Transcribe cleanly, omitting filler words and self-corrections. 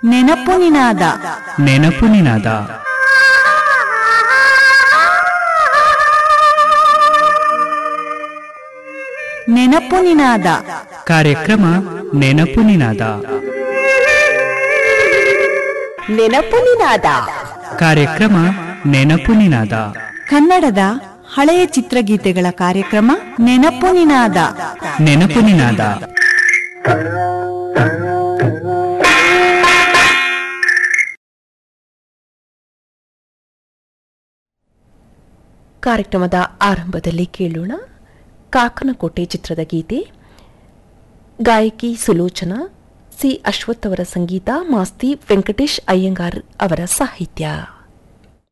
ನೆನಪು ನಿನಾದ ನೆನಪು ನಿನಾದ ನೆನಪು ನಿನಾದ ಕಾರ್ಯಕ್ರಮ ನೆನಪು ನಿನಾದ ನೆನಪು ನಿನಾದ ಕಾರ್ಯಕ್ರಮ ನೆನಪು ನಿನಾದ ಕನ್ನಡದ ಹಳೆಯ ಚಿತ್ರಗೀತೆಗಳ ಕಾರ್ಯಕ್ರಮ ನೆನಪು ನಿನಾದ ನೆನಪು ನಿನಾದ ಕಾರ್ಯಕ್ರಮದ ಆರಂಭದಲ್ಲಿ ಕೇಳೋಣ ಕಾಕನಕೋಟೆ ಚಿತ್ರದ ಗೀತೆ. ಗಾಯಕಿ ಸುಲೋಚನಾ, ಸಿ ಅಶ್ವಥ್ ಅವರ ಸಂಗೀತ, ಮಾಸ್ತಿ ವೆಂಕಟೇಶ್ ಅಯ್ಯಂಗಾರ್ ಅವರ ಸಾಹಿತ್ಯ.